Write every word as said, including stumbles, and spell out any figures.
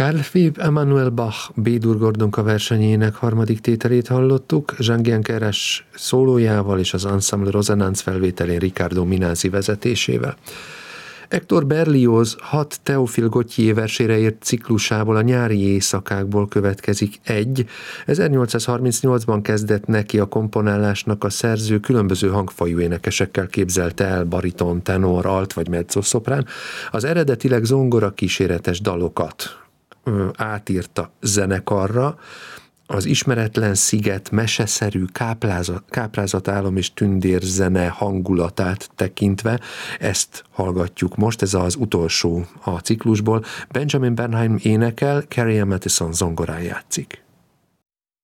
Carl Philipp Emanuel Bach B-dur Gordonka versenyének harmadik tételét hallottuk, Jean Keres szólójával és az Ensemble Resonance felvételén Riccardo Minasi vezetésével. Hector Berlioz hat Théophile Gautier versére írt ciklusából, a Nyári éjszakákból következik egy. ezernyolcszázharmincnyolcban kezdett neki a komponálásnak, a szerző különböző hangfajú énekesekkel képzelte el, bariton, tenor, alt vagy mezzoszoprán. Az eredetileg zongora kíséretes dalokat ö, átírta zenekarra, az ismeretlen sziget meseszerű káprázat, káprázatálom és tündérzene hangulatát tekintve, ezt hallgatjuk most, ez az utolsó a ciklusból. Benjamin Bernheim énekel, Carrie Mathison zongorán játszik.